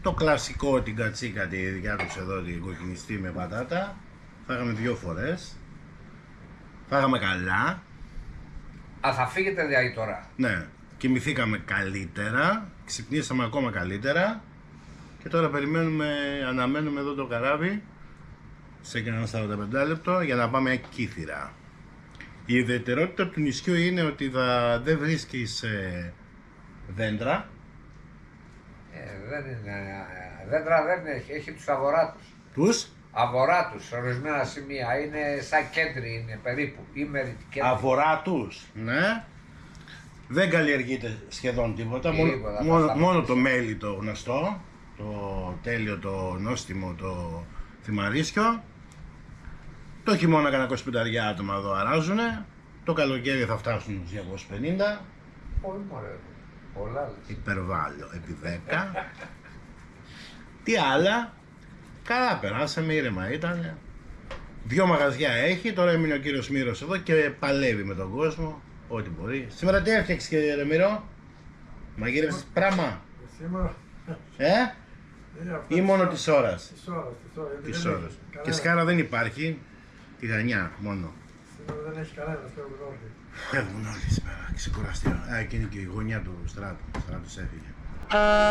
Το κλασικό, την κατσίκα, τη δικιά τους εδώ, την κοκκινιστή με πατάτα. Φάγαμε 2 φορές. Φάγαμε καλά. Α, θα φύγετε δηλαδή τώρα? Ναι. Κοιμηθήκαμε καλύτερα. Ξυπνήσαμε ακόμα καλύτερα. Και τώρα αναμένουμε εδώ το καράβι σε κανένα 45 λεπτό για να πάμε Κύθυρα. Η ιδιαιτερότητα του νησιού είναι ότι δεν βρίσκεις δέντρα. Δεν είναι δέντρα, δεν έχει τους αβοράτους. Τους Αβοράτους σε ορισμένα σημεία, είναι σαν κέντρη, είναι περίπου, ήμερη κέντρη. αβοράτους, ναι. Δεν καλλιεργείται σχεδόν τίποτα, Τίποτα, μόνο το μέλι το γνωστό, το τέλειο, το νόστιμο, το θυμαρίσιο. Το χειμώνα κανένα 25 άτομα εδώ αράζουνε. Το καλοκαίρι θα φτάσουν στους 250. Πολύ μωρέ, πολλά λες. Υπερβάλλω επί 10. Τι άλλα. Καλά περάσαμε, ήρεμα ήταν. 2 μαγαζιά έχει, τώρα έμεινε ο κύριος Μύρος εδώ και παλεύει με τον κόσμο. Ό,τι μπορεί. Σήμερα τι έφτιαξες κύριε Μύρο? Μαγείρευσες πράγμα? Σήμερα. Ή μόνο της ώρας? Της ώρας. Και σκάρα δεν υπάρχει. Τη Γανιά μόνο. Σήμερα δεν έχει κανένα, φεύγουν όλοι. Φεύγουν όλοι σήμερα, ξεκουραστεί. Εκείνη και η γωνιά του Στράτου. Ο Στράτος έφυγε.